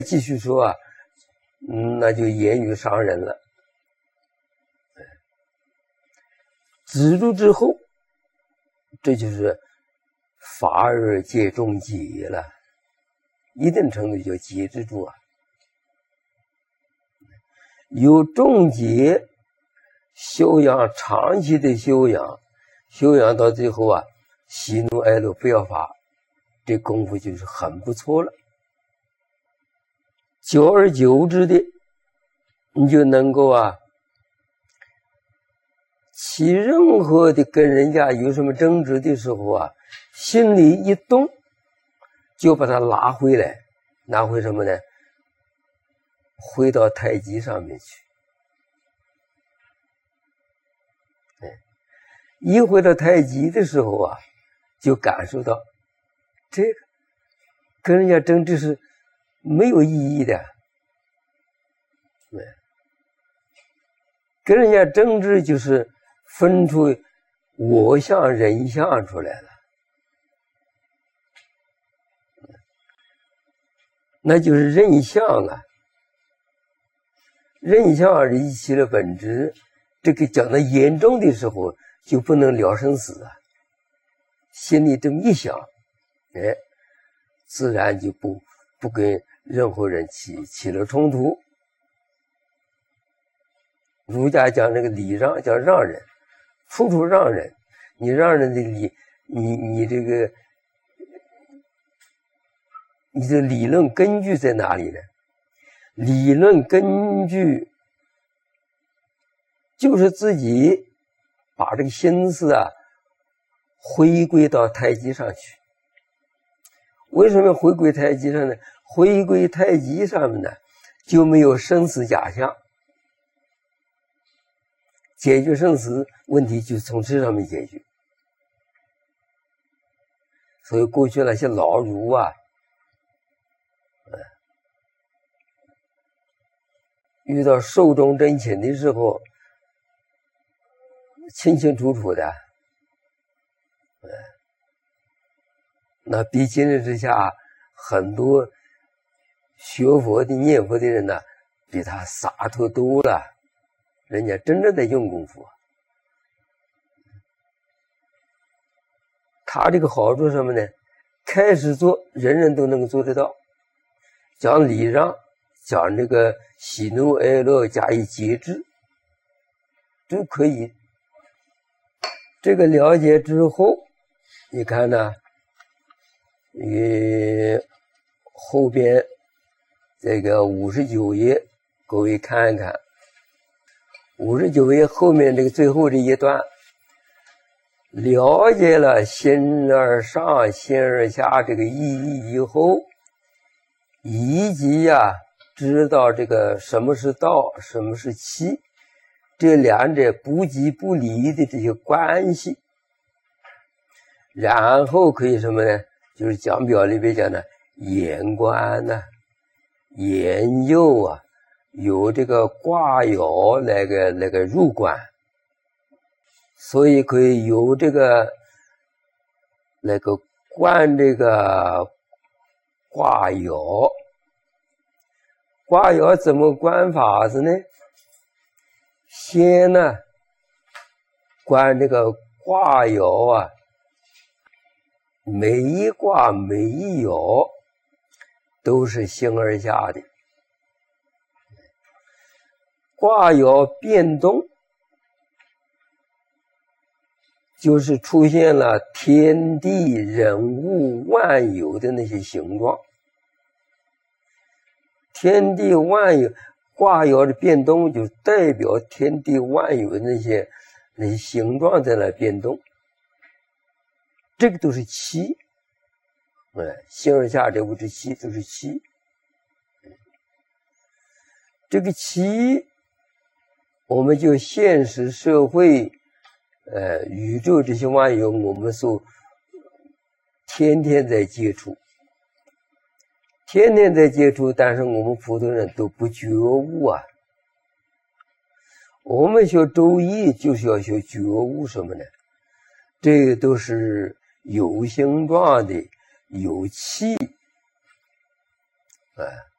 继续说啊，那就言语伤人了。止住之后，这就是法而戒中节了，一定程度就节制住啊。有中节修养，长期的修养到最后啊，喜怒哀乐不要法，这功夫就是很不错了。久而久之的，你就能够啊，起任何的跟人家有什么争执的时候啊，心里一动，就把它拉回来，拿回什么呢？回到太极上面去。一回到太极的时候啊，就感受到这个跟人家争执是没有意义的。跟人家争执就是分出我相人相出来了，那就是人相啊。人相而一起的本质，这个讲到严重的时候就不能了生死啊。心里这么一想，自然就不跟任何人起了冲突。儒家讲这个礼让，叫让人，处处让人。你让人的礼，你这个你的理论根据在哪里呢？理论根据就是自己把这个心思啊回归到太极上去。为什么回归太极上呢？回归太极上面呢，就没有生死假象，解决生死问题就从这上面解决。所以过去那些老儒啊，遇到寿终正寝的时候，清清楚楚的，那比今日之下很多学佛的念佛的人呢，比他洒脱多了。人家真正在用功夫，他这个好处是什么呢？开始做，人人都能够做得到。讲礼让，讲这个喜怒哀乐加以节制，都可以。这个了解之后，你看呢，后边这个59页，各位看一看。59页后面这个最后这一段，了解了心而上心而下这个意义以后，以及知道这个什么是道，什么是气，这两者不即不离的这些关系，然后可以什么呢？就是讲表里边讲的言观呢，研究啊，有这个卦爻那个入观，所以可以有这个那个观这个卦爻。卦爻怎么观法子呢？先呢观这个卦爻啊，每一卦每一爻都是形而下的。卦爻变动，就是出现了天地人物万有的那些形状。天地万有，卦爻的变动就代表天地万有的那些形状在那变动，这个都是气。形而下这物质气都是气。这个气我们就现实社会宇宙这些万有，我们所天天在接触，但是我们普通人都不觉悟啊。我们学周易就是要学觉悟什么呢？这个都是有形状的，有气